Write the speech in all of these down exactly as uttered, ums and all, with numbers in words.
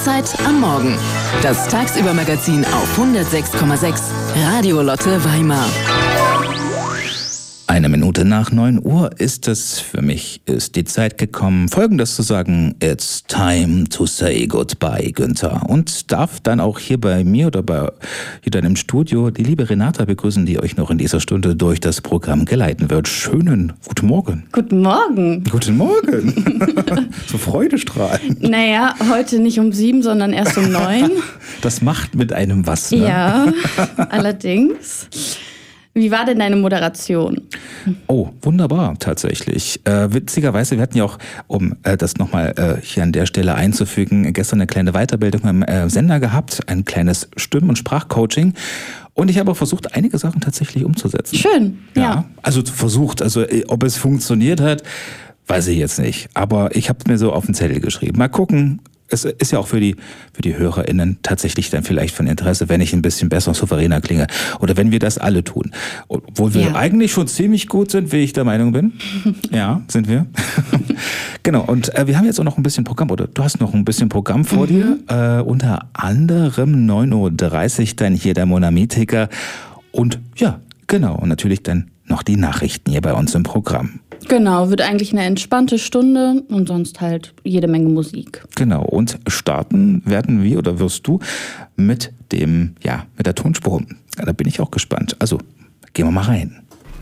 Lotte-Zeit am Morgen. Das Tagsüber-Magazin auf hundertsechs Komma sechs Radio Lotte Weimar. Eine Minute nach neun Uhr ist es, für mich ist die Zeit gekommen, Folgendes zu sagen: It's time to say goodbye, Günther. Und darf dann auch hier bei mir oder bei hier dann im Studio die liebe Renata begrüßen, die euch noch in dieser Stunde durch das Programm geleiten wird. Schönen guten Morgen. Guten Morgen. Guten Morgen. So Freudestrahlen. Naja, heute nicht um sieben, sondern erst um neun. Das macht mit einem was, ne? Ja, allerdings. Wie war denn deine Moderation? Oh, wunderbar, tatsächlich. Äh, witzigerweise, wir hatten ja auch, um äh, das nochmal äh, hier an der Stelle einzufügen, gestern eine kleine Weiterbildung im äh, Sender gehabt, ein kleines Stimm- und Sprachcoaching. Und ich habe auch versucht, einige Sachen tatsächlich umzusetzen. Schön, ja. ja. Also versucht, also ob es funktioniert hat, weiß ich jetzt nicht. Aber ich habe mir so auf den Zettel geschrieben. Mal gucken. Es ist ja auch für die, für die HörerInnen tatsächlich dann vielleicht von Interesse, wenn ich ein bisschen besser und souveräner klinge. Oder wenn wir das alle tun. Obwohl wir ja. eigentlich schon ziemlich gut sind, wie ich der Meinung bin. Ja, sind wir. Genau, und äh, wir haben jetzt auch noch ein bisschen Programm, oder du hast noch ein bisschen Programm vor mhm. dir. Äh, unter anderem neun Uhr dreißig dann hier der Monamitiker. Und ja, genau, und natürlich dann noch die Nachrichten hier bei uns im Programm. Genau, wird eigentlich eine entspannte Stunde und sonst halt jede Menge Musik. Genau, und starten werden wir oder wirst du mit dem, ja, mit der Tonspur. Ja, da bin ich auch gespannt. Also, gehen wir mal rein.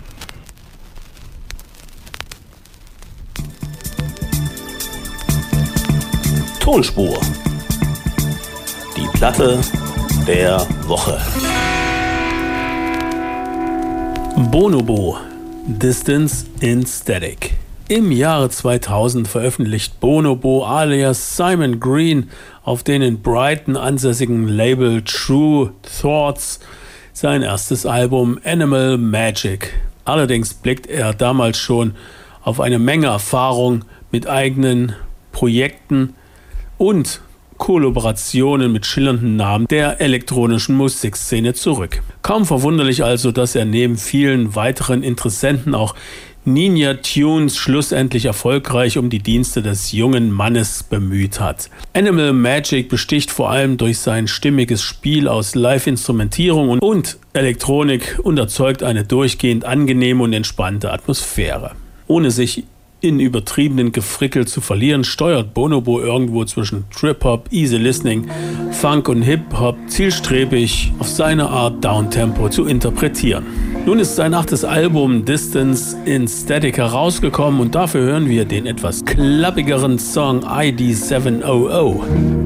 Tonspur. Die Platte der Woche. Bonobo. Distance in Static. Im Jahre zweitausend veröffentlicht Bonobo alias Simon Green auf den in Brighton ansässigen Label True Thoughts sein erstes Album Animal Magic. Allerdings blickt er damals schon auf eine Menge Erfahrung mit eigenen Projekten und Kollaborationen mit schillernden Namen der elektronischen Musikszene zurück. Kaum verwunderlich also, dass er neben vielen weiteren Interessenten auch Ninja Tunes schlussendlich erfolgreich um die Dienste des jungen Mannes bemüht hat. Animal Magic besticht vor allem durch sein stimmiges Spiel aus Live-Instrumentierung und, und Elektronik und erzeugt eine durchgehend angenehme und entspannte Atmosphäre. Ohne sich in übertriebenen Gefrickel zu verlieren, steuert Bonobo irgendwo zwischen Trip-Hop, Easy Listening, Funk und Hip-Hop zielstrebig auf seine Art Downtempo zu interpretieren. Nun ist sein achtes Album Distance in Static herausgekommen und dafür hören wir den etwas klappigeren Song I D sieben hundert.